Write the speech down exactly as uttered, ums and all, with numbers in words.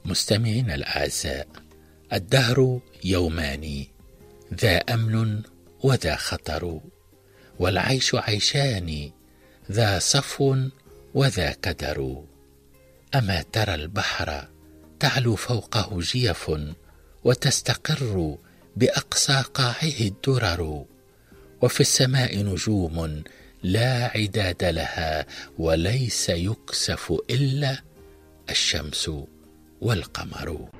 مستمعينا الأعزاء، الدهر يومان، ذا أمن وذا خطر، والعيش عيشان، ذا صفو وذا كدر. أما ترى البحر تعلو فوقه جيف، وتستقر بأقصى قاعه الدرر، وفي السماء نجوم لا عداد لها، وليس يكسف إلا الشمس والقمر.